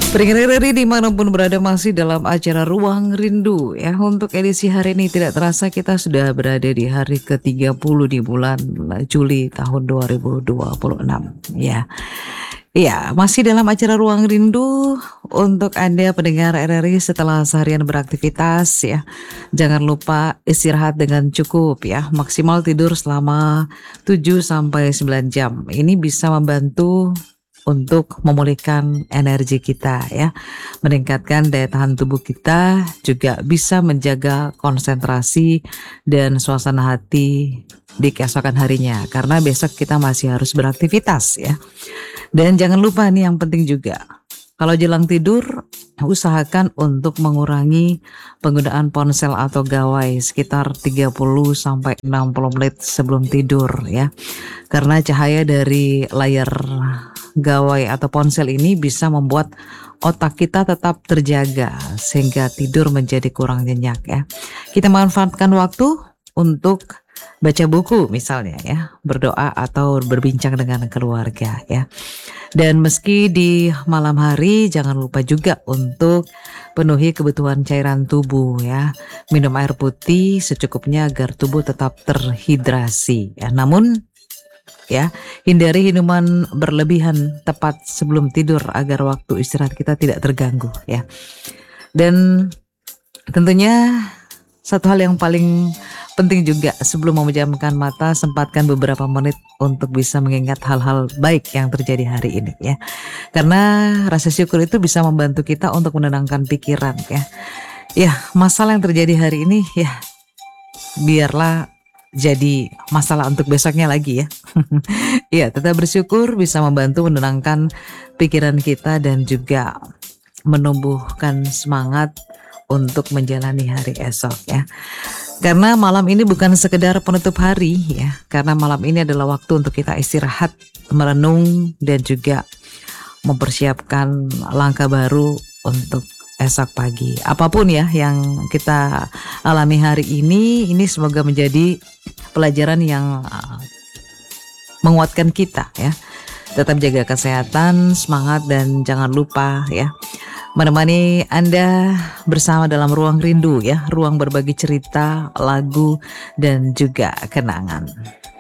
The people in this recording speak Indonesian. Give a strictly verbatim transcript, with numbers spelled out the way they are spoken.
Pendengar R R I dimanapun berada masih dalam acara Ruang Rindu ya. Untuk edisi hari ini tidak terasa kita sudah berada di hari ke tiga puluh di bulan Juli tahun dua ribu dua puluh enam ya. Iya, masih dalam acara Ruang Rindu untuk Anda pendengar R R I setelah seharian beraktivitas ya. Jangan lupa istirahat dengan cukup ya. Maksimal tidur selama tujuh sampai sembilan jam. Ini bisa membantu untuk memulihkan energi kita ya, meningkatkan daya tahan tubuh kita, juga bisa menjaga konsentrasi dan suasana hati di keesokan harinya, karena besok kita masih harus beraktivitas ya. Dan jangan lupa nih yang penting juga, kalau jelang tidur usahakan untuk mengurangi penggunaan ponsel atau gawai sekitar tiga puluh sampai enam puluh menit sebelum tidur ya. Karena cahaya dari layar gawai atau ponsel ini bisa membuat otak kita tetap terjaga sehingga tidur menjadi kurang nyenyak ya. Kita manfaatkan waktu untuk baca buku misalnya ya, berdoa atau berbincang dengan keluarga ya. Dan meski di malam hari jangan lupa juga untuk penuhi kebutuhan cairan tubuh ya. Minum air putih secukupnya agar tubuh tetap terhidrasi ya. Namun ya, hindari minuman berlebihan tepat sebelum tidur agar waktu istirahat kita tidak terganggu ya. Dan tentunya satu hal yang paling penting juga, sebelum memejamkan mata sempatkan beberapa menit untuk bisa mengingat hal-hal baik yang terjadi hari ini ya. Karena rasa syukur itu bisa membantu kita untuk menenangkan pikiran ya. Ya, masalah yang terjadi hari ini ya biarlah jadi masalah untuk besoknya lagi ya. Iya, tetap bersyukur bisa membantu menenangkan pikiran kita dan juga menumbuhkan semangat untuk menjalani hari esok ya. Karena malam ini bukan sekedar penutup hari ya, karena malam ini adalah waktu untuk kita istirahat, merenung dan juga mempersiapkan langkah baru untuk esok pagi. Apapun ya yang kita alami hari ini, ini semoga menjadi pelajaran yang uh, menguatkan kita ya. Tetap jaga kesehatan, semangat dan jangan lupa ya menemani Anda bersama dalam Ruang Rindu ya, ruang berbagi cerita, lagu dan juga kenangan.